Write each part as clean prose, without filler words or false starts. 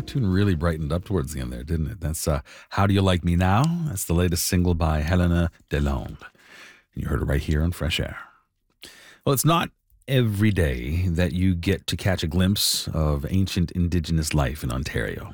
tune really brightened up towards the end there, didn't it? That's How Do You Like Me Now? That's the latest single by Helena Delonde. And you heard it right here on Fresh Air. Well, it's not every day that you get to catch a glimpse of ancient Indigenous life in Ontario.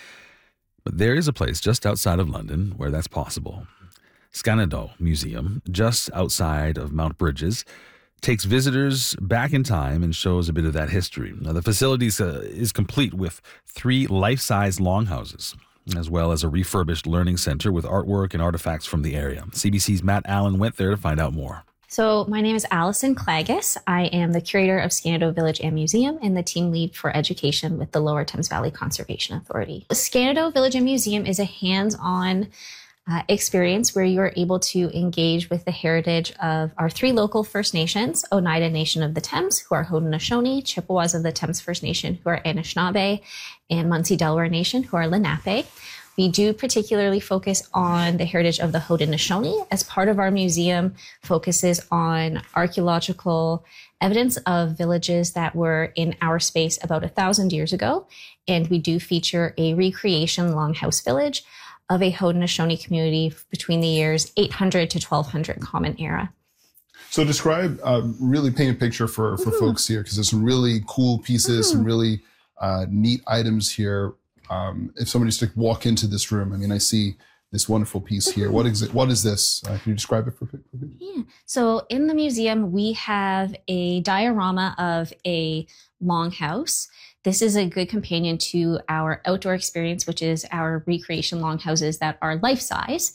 But there is a place just outside of London where that's possible. Scanado Museum, just outside of Mount Bridges, takes visitors back in time and shows a bit of that history. Now, the facility is complete with 3 life-size longhouses, as well as a refurbished learning center with artwork and artifacts from the area. CBC's Matt Allen went there to find out more. So my name is Alison Clagis. I am the curator of Scanado Village and Museum and the team lead for education with the Lower Thames Valley Conservation Authority. Scanado Village and Museum is a hands-on experience where you are able to engage with the heritage of our 3 local First Nations, Oneida Nation of the Thames, who are Haudenosaunee, Chippewas of the Thames First Nation, who are Anishinaabe, and Munsee Delaware Nation, who are Lenape. We do particularly focus on the heritage of the Haudenosaunee, as part of our museum focuses on archaeological evidence of villages that were in our space about 1,000 years ago. And we do feature a recreation longhouse village of a Haudenosaunee community between the years 800 to 1200 Common Era. So describe, really paint a picture for folks here, because there's some really cool pieces, some really neat items here. If somebody's to walk into this room, I mean, I see this wonderful piece here. What is this? Can you describe it for people? Yeah. So in the museum, we have a diorama of a longhouse. This is a good companion to our outdoor experience, which is our recreation longhouses that are life-size.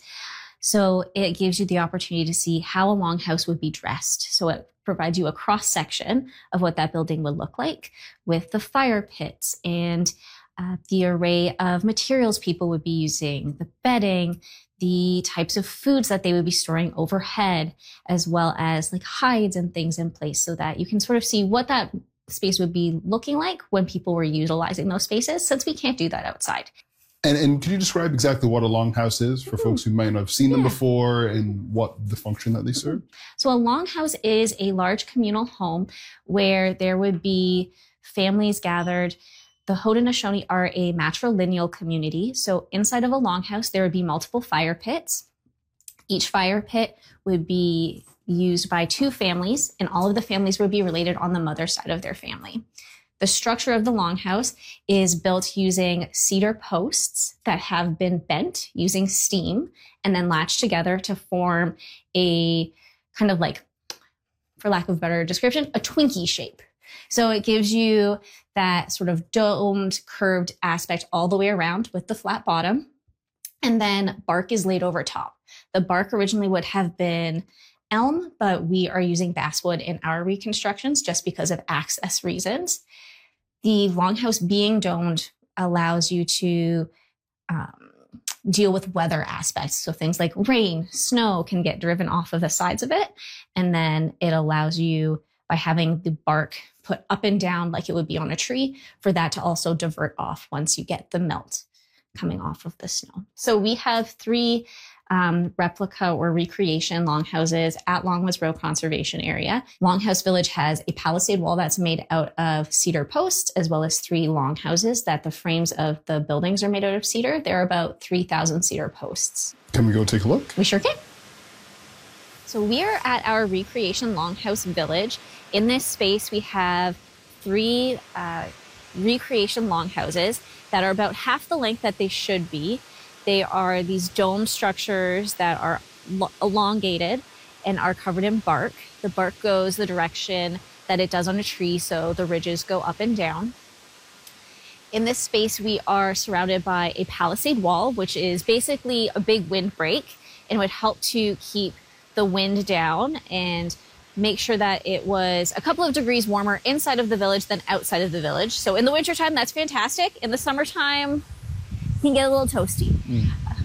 So it gives you the opportunity to see how a longhouse would be dressed. So it provides you a cross-section of what that building would look like with the fire pits and the array of materials people would be using, the bedding, the types of foods that they would be storing overhead, as well as like hides and things in place so that you can sort of see what that space would be looking like when people were utilizing those spaces, since we can't do that outside. And can you describe exactly what a longhouse is for folks who might not have seen them before and what the function that they serve? So a longhouse is a large communal home where there would be families gathered. The Haudenosaunee are a matrilineal community. So inside of a longhouse, there would be multiple fire pits. Each fire pit would be used by 2 families, and all of the families would be related on the mother side of their family. The structure of the longhouse is built using cedar posts that have been bent using steam and then latched together to form a kind of like, for lack of a better description, a Twinkie shape. So it gives you that sort of domed, curved aspect all the way around with the flat bottom. And then bark is laid over top. The bark originally would have been elm, but we are using basswood in our reconstructions just because of access reasons. The longhouse being domed allows you to deal with weather aspects. So things like rain, snow can get driven off of the sides of it. And then it allows you, by having the bark put up and down like it would be on a tree, for that to also divert off once you get the melt coming off of the snow. So we have 3 replica or recreation longhouses at Longwoods Road Conservation Area. Longhouse Village has a palisade wall that's made out of cedar posts, as well as 3 longhouses that the frames of the buildings are made out of cedar. There are about 3,000 cedar posts. Can we go take a look? We sure can. So we are at our recreation longhouse village. In this space, we have 3 recreation longhouses that are about half the length that they should be. They are these domed structures that are elongated and are covered in bark. The bark goes the direction that it does on a tree, so the ridges go up and down. In this space, we are surrounded by a palisade wall, which is basically a big windbreak and would help to keep the wind down and make sure that it was a couple of degrees warmer inside of the village than outside of the village. So in the wintertime, that's fantastic. In the summertime, it can get a little toasty.